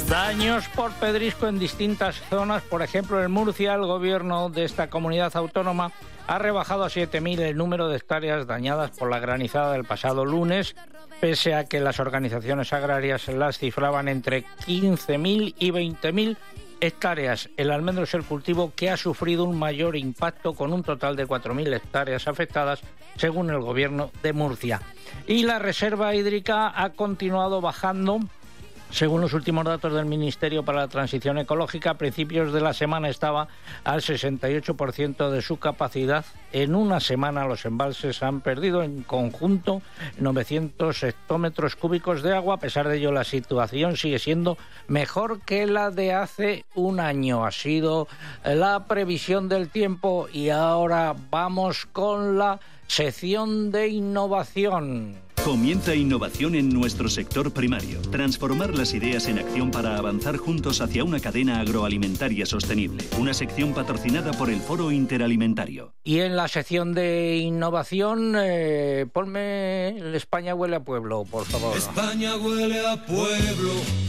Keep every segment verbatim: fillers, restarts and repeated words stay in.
Daños por pedrisco en distintas zonas. Por ejemplo, en Murcia, el gobierno de esta comunidad autónoma ha rebajado a siete mil el número de hectáreas dañadas por la granizada del pasado lunes, pese a que las organizaciones agrarias las cifraban entre quince mil y veinte mil hectáreas. El almendro es el cultivo que ha sufrido un mayor impacto, con un total de cuatro mil hectáreas afectadas, según el gobierno de Murcia. Y la reserva hídrica ha continuado bajando. Según los últimos datos del Ministerio para la Transición Ecológica, a principios de la semana estaba al sesenta y ocho por ciento de su capacidad. En una semana los embalses han perdido en conjunto novecientos hectómetros cúbicos de agua. A pesar de ello, la situación sigue siendo mejor que la de hace un año. Ha sido la previsión del tiempo y ahora vamos con la sección de innovación. Comienza innovación en nuestro sector primario. Transformar las ideas en acción para avanzar juntos hacia una cadena agroalimentaria sostenible. Una sección patrocinada por el Foro Interalimentario. Y en la sección de innovación, eh, ponme el España huele a pueblo, por favor. España huele a pueblo,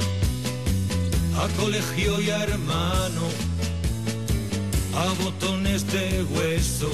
a colegio y a hermano, a botones de hueso.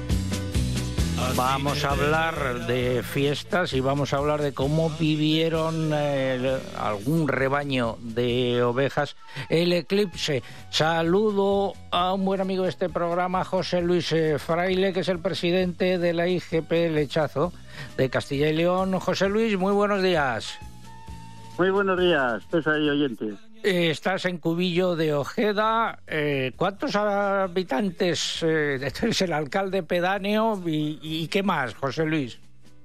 Vamos a hablar de fiestas y vamos a hablar de cómo vivieron eh, algún rebaño de ovejas el eclipse. Saludo a un buen amigo de este programa, José Luis Fraile, que es el presidente de la I G P Lechazo de Castilla y León. José Luis, muy buenos días. Muy buenos días, César y oyentes. Eh, estás en Cubillo de Ojeda. Eh, ¿Cuántos habitantes? Eh, eres el alcalde pedáneo y, y ¿qué más, José Luis?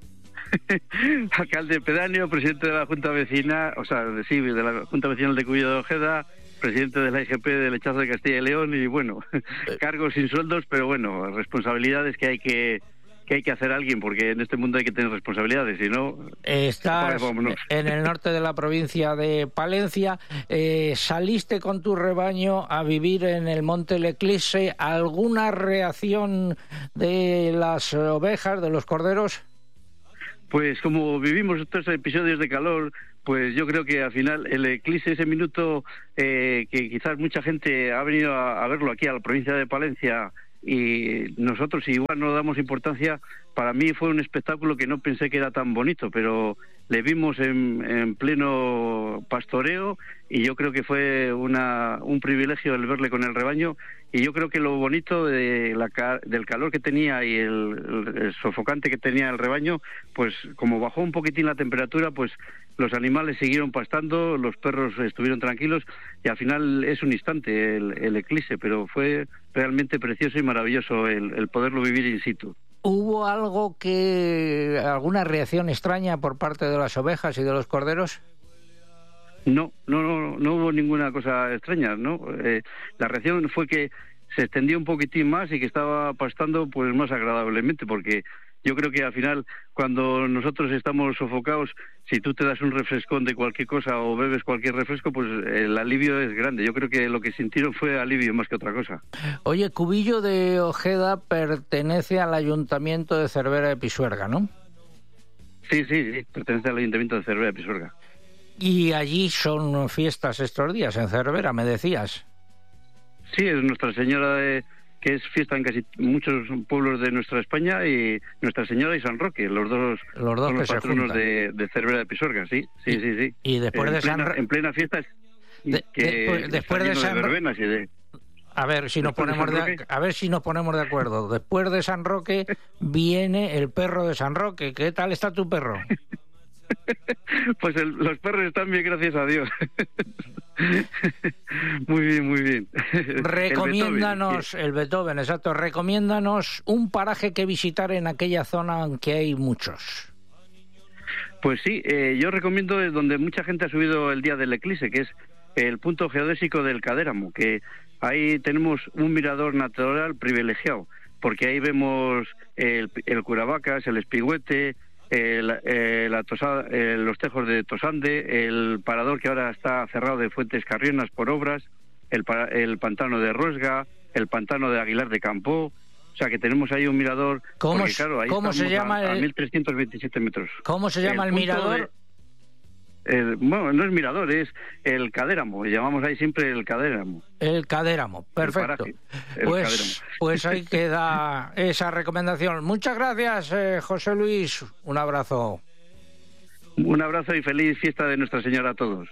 Alcalde pedáneo, presidente de la Junta Vecina, o sea, de, sí, de la Junta Vecinal de Cubillo de Ojeda, presidente de la I G P de Lechazo de Castilla y León y, bueno, cargos sin sueldos, pero, bueno, responsabilidades que hay que... que hay que hacer alguien, porque en este mundo hay que tener responsabilidades, si no... Estás en el norte de la provincia de Palencia. Eh, saliste con tu rebaño a vivir en el Monte El Eclipse. ¿Alguna reacción de las ovejas, de los corderos? Pues como vivimos estos episodios de calor, pues yo creo que al final el eclipse, ese minuto eh, que quizás mucha gente ha venido a, a verlo aquí a la provincia de Palencia, y nosotros igual no damos importancia. Para mí fue un espectáculo que no pensé que era tan bonito, pero le vimos en, en pleno pastoreo y yo creo que fue una, un privilegio el verle con el rebaño. Y yo creo que lo bonito de la, del calor que tenía y el, el, el sofocante que tenía el rebaño, pues como bajó un poquitín la temperatura, pues los animales siguieron pastando, los perros estuvieron tranquilos y al final es un instante el, el eclipse, pero fue realmente precioso y maravilloso el, el poderlo vivir in situ. ¿Hubo algo que, alguna reacción extraña por parte de las ovejas y de los corderos? No, no, no, no hubo ninguna cosa extraña, ¿no? Eh, la reacción fue que se extendió un poquitín más y que estaba pastando pues más agradablemente, porque yo creo que al final cuando nosotros estamos sofocados, si tú te das un refrescón de cualquier cosa o bebes cualquier refresco, pues el alivio es grande. Yo creo que lo que sintieron fue alivio más que otra cosa. Oye, Cubillo de Ojeda pertenece al Ayuntamiento de Cervera de Pisuerga, ¿no? Sí, sí, sí, pertenece al Ayuntamiento de Cervera de Pisuerga. Y allí son fiestas estos días, en Cervera, me decías. Sí, es Nuestra Señora de... que es fiesta en casi muchos pueblos de nuestra España, y Nuestra Señora y San Roque, los dos, los dos son los que patronos se de, de Cervera de Pisuerga, sí, sí, y, sí, sí. Y después en de plena, San Roque... En plena fiesta, de, que después, después de San Roque... De... A ver si nos ponemos de, de a ver si nos ponemos de acuerdo. Después de San Roque viene el perro de San Roque. ¿Qué tal está tu perro? Pues el, los perros están bien, gracias a Dios. Muy bien, muy bien. Recomiéndanos, el Beethoven, el Beethoven, exacto. Recomiéndanos un paraje que visitar en aquella zona, aunque hay muchos. Pues sí, eh, yo recomiendo donde mucha gente ha subido el día del eclipse, que es el punto geodésico del Cadéramo, que ahí tenemos un mirador natural privilegiado, porque ahí vemos el, el Curavacas, el Espigüete, el, el, la Tosada, el, los tejos de Tosande, el parador que ahora está cerrado de Fuentes Carrionas por obras, el, el pantano de Ruesga, el pantano de Aguilar de Campó. O sea que tenemos ahí un mirador. ¿Cómo, porque, claro, ahí ¿cómo se llama a, el, a mil trescientos veintisiete metros. ¿Cómo se llama el, el mirador? El, bueno, no es Mirador, es el Cadéramo, llamamos ahí siempre el Cadéramo. El Cadéramo, perfecto. El paraje, el pues, Cadéramo. pues ahí queda esa recomendación. Muchas gracias, eh, José Luis. Un abrazo. Un abrazo y feliz fiesta de Nuestra Señora a todos.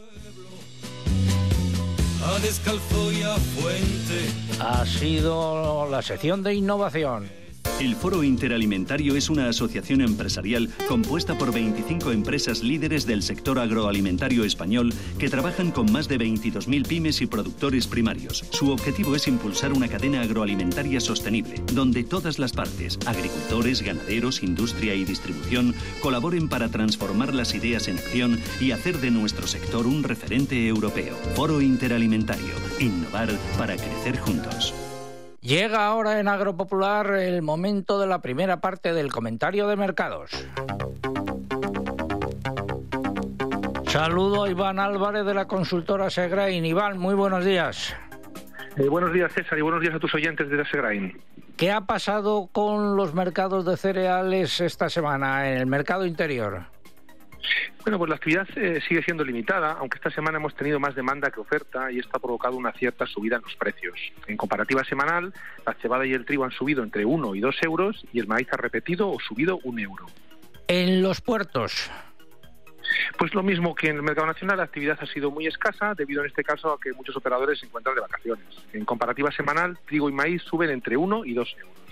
A Descalzo y a Fuente. Ha sido la sección de innovación. El Foro Interalimentario es una asociación empresarial compuesta por veinticinco empresas líderes del sector agroalimentario español que trabajan con más de veintidós mil pymes y productores primarios. Su objetivo es impulsar una cadena agroalimentaria sostenible, donde todas las partes, agricultores, ganaderos, industria y distribución, colaboren para transformar las ideas en acción y hacer de nuestro sector un referente europeo. Foro Interalimentario. Innovar para crecer juntos. Llega ahora en Agropopular el momento de la primera parte del comentario de mercados. Saludo a Iván Álvarez de la consultora Segrain. Iván, muy buenos días. Eh, buenos días, César, y buenos días a tus oyentes de Segrain. ¿Qué ha pasado con los mercados de cereales esta semana en el mercado interior? Bueno, pues la actividad eh, sigue siendo limitada, aunque esta semana hemos tenido más demanda que oferta y esto ha provocado una cierta subida en los precios. En comparativa semanal, la cebada y el trigo han subido entre uno y dos euros y el maíz ha repetido o subido un euro. En los puertos. Pues lo mismo que en el mercado nacional, la actividad ha sido muy escasa debido en este caso a que muchos operadores se encuentran de vacaciones. En comparativa semanal, trigo y maíz suben entre uno y dos euros.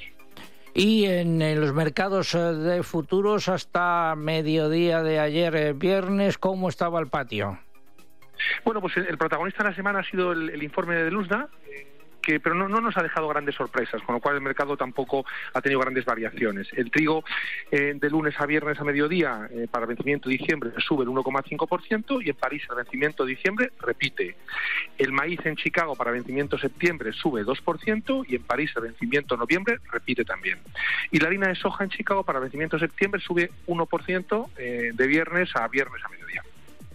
Y en, en los mercados de futuros hasta mediodía de ayer, eh, viernes, ¿cómo estaba el patio? Bueno, pues el, el protagonista de la semana ha sido el, el informe de Luzda, eh, que pero no, no nos ha dejado grandes sorpresas, con lo cual el mercado tampoco ha tenido grandes variaciones. El trigo eh, de lunes a viernes a mediodía eh, para vencimiento de diciembre sube el uno coma cinco por ciento y en París el vencimiento de diciembre repite. El maíz en Chicago para vencimiento septiembre sube dos por ciento y en París el vencimiento noviembre repite también. Y la harina de soja en Chicago para vencimiento septiembre sube uno por ciento eh, de viernes a viernes a mediodía.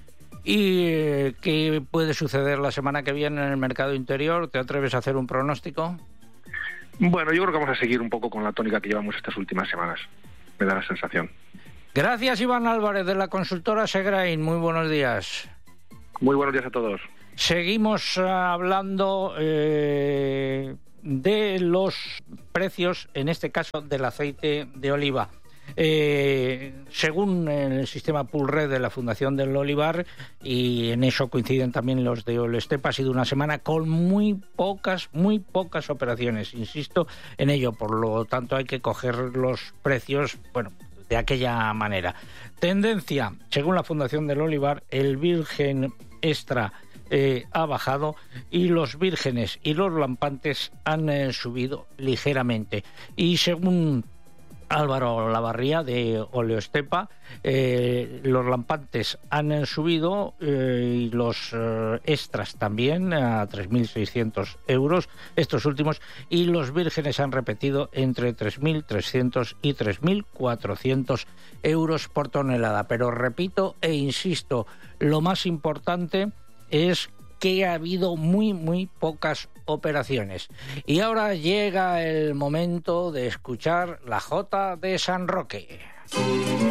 ¿Y eh, qué puede suceder la semana que viene en el mercado interior? ¿Te atreves a hacer un pronóstico? Bueno, yo creo que vamos a seguir un poco con la tónica que llevamos estas últimas semanas. Me da la sensación. Gracias, Iván Álvarez, de la consultora Segrain. Muy buenos días. Muy buenos días a todos. Seguimos uh, hablando eh, de los precios, en este caso del aceite de oliva. Eh, según el sistema Poolred de la Fundación del Olivar, y en eso coinciden también los de Olestepa, ha sido una semana con muy pocas, muy pocas operaciones. Insisto en ello, por lo tanto hay que coger los precios, bueno, de aquella manera. Tendencia, según la Fundación del Olivar, el virgen extra eh, ha bajado y los vírgenes y los lampantes han eh, subido ligeramente. Y según Álvaro Lavarría de Oleostepa, eh, los lampantes han subido eh, y los eh, extras también a tres mil seiscientos euros, estos últimos, y los vírgenes han repetido entre tres mil trescientos y tres mil cuatrocientos euros por tonelada. Pero repito e insisto, lo más importante es que ha habido muy, muy pocas operaciones. Y ahora llega el momento de escuchar la Jota de San Roque.